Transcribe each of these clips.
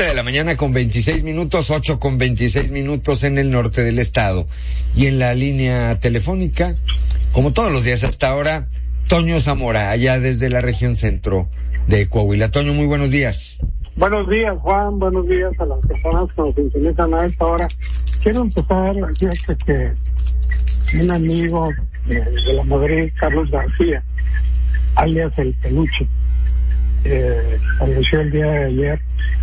7:26 a.m, 8:26 en el norte del estado. Y en la línea telefónica, como todos los días hasta ahora, Toño Zamora, allá desde la región centro de Coahuila. Toño, muy buenos días. Buenos días, Juan. Buenos días a las personas que nos sintonizan a esta hora. Quiero empezar, fíjate que un amigo de la Madrid, Carlos García, alias El Peluche, falleció el día de ayer.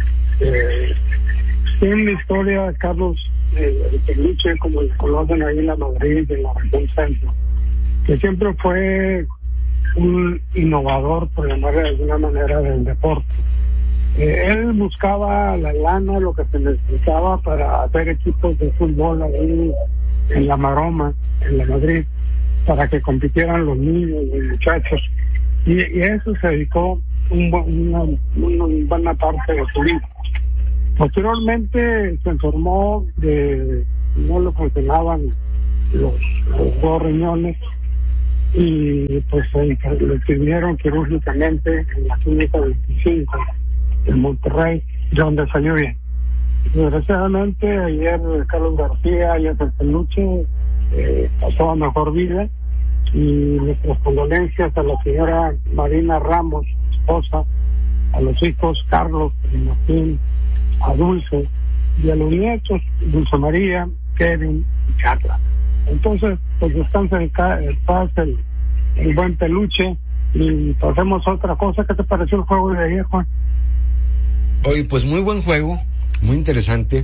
Tiene una historia, Carlos, El Peluche, como le conocen ahí en la Madrid, en la región centro, que siempre fue un innovador, por llamarle de alguna manera, del deporte. Él buscaba la lana, lo que se necesitaba para hacer equipos de fútbol ahí en la Maroma, en la Madrid, para que compitieran los niños, los muchachos. Y a eso se dedicó una buena parte de su vida. Posteriormente se informó de no le funcionaban los dos riñones y pues le intervinieron quirúrgicamente en la clínica 25 en Monterrey, donde salió bien. Desgraciadamente ayer Carlos García, alias El Peluche, pasó a mejor vida, y nuestras condolencias a la señora Marina Ramos, esposa, a los hijos Carlos y Martín, a Dulce, y a los nietos Dulce María, Kevin y Carla. Entonces, pues descansa en paz el buen Peluche, y pasemos a otra cosa. ¿Qué te pareció el juego de ayer, Juan? Oye, pues muy buen juego, muy interesante.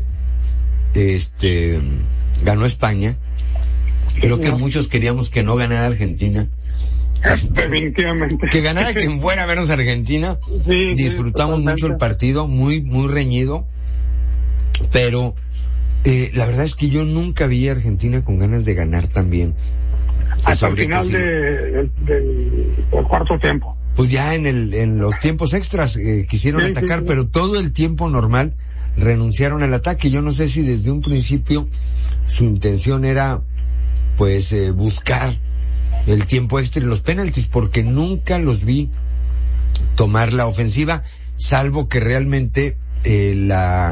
Ganó España. Creo que muchos queríamos que no ganara Argentina. Definitivamente. Que ganara quien fuera menos Argentina. Sí, disfrutamos mucho el partido, muy reñido. Pero la verdad es que yo nunca vi a Argentina con ganas de ganar también. Hasta el final del cuarto tiempo. Pues ya en los tiempos extras quisieron atacar, sí. Pero todo el tiempo normal renunciaron al ataque. Yo no sé si desde un principio su intención era pues buscar el tiempo extra y los penaltis, porque nunca los vi tomar la ofensiva, salvo que realmente el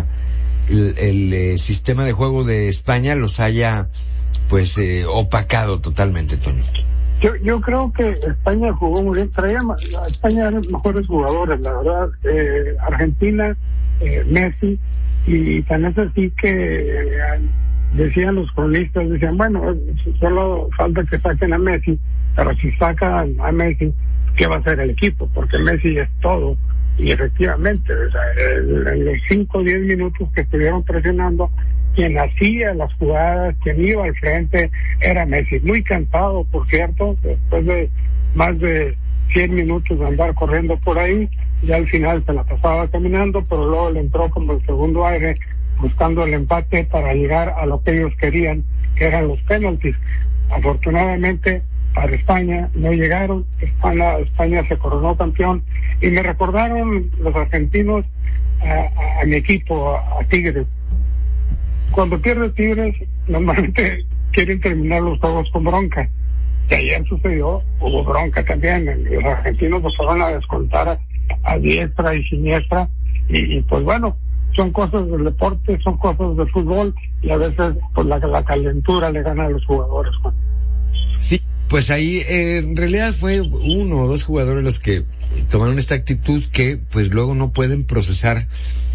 sistema de juego de España los haya pues opacado totalmente, Toño. Yo creo que España jugó muy bien, España eran mejores jugadores, la verdad. Argentina, Messi, y tan es así que decían los cronistas, decían, bueno, solo falta que saquen a Messi, pero si sacan a Messi, ¿qué va a hacer el equipo? Porque Messi es todo. Y efectivamente, o sea, en los 5 o 10 minutos que estuvieron presionando, quien hacía las jugadas, quien iba al frente, era Messi. Muy cansado, por cierto, después de más de 100 minutos de andar corriendo por ahí, ya al final se la pasaba caminando, pero luego le entró como el segundo aire, buscando el empate para llegar a lo que ellos querían, que eran los penaltis. Afortunadamente para España no llegaron. España se coronó campeón, y me recordaron los argentinos a mi equipo, a Tigres. Cuando pierde Tigres, normalmente quieren terminar los juegos con bronca. Y ayer sucedió, hubo bronca también. Los argentinos los fueron a descontar a diestra y siniestra, y pues bueno, son cosas del deporte, son cosas del fútbol, y a veces pues la calentura le gana a los jugadores, Juan. Sí, pues ahí en realidad fue 1 o 2 jugadores los que tomaron esta actitud, que pues luego no pueden procesar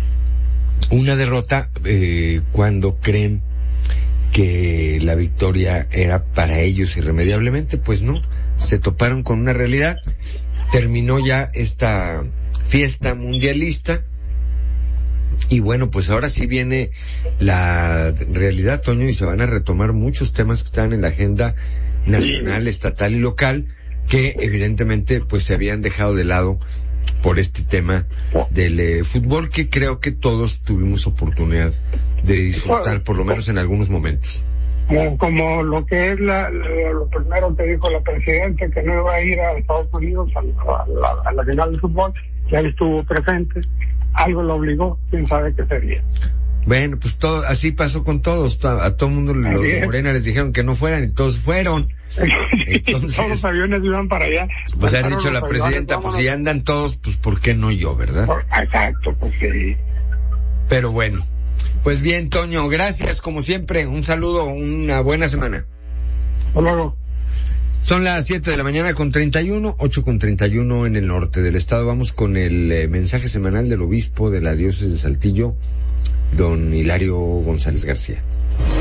una derrota cuando creen que la victoria era para ellos irremediablemente. Pues no, se toparon con una realidad. Terminó ya esta fiesta mundialista, y bueno, pues ahora sí viene la realidad, Toño, y se van a retomar muchos temas que están en la agenda nacional, estatal y local, que evidentemente pues se habían dejado de lado por este tema del fútbol, que creo que todos tuvimos oportunidad de disfrutar, por lo menos en algunos momentos. Como lo que es lo primero que dijo la presidenta, que no iba a ir a Estados Unidos a la final de fútbol, ya estuvo presente, algo lo obligó, quién sabe qué sería. Bueno, pues todo, así pasó con todos, a todo el mundo los de Morena les dijeron que no fueran, y todos fueron. Entonces, todos los aviones iban para allá. Pues ha dicho la presidenta, pues si andan todos, pues ¿por qué no yo, verdad? Exacto, pues sí. Pero bueno, pues bien, Toño, gracias como siempre, un saludo, una buena semana. Hasta luego. Son las 7 de la mañana con 31, 8:31 en el norte del estado. Vamos con el mensaje semanal del obispo de la diócesis de Saltillo, don Hilario González García.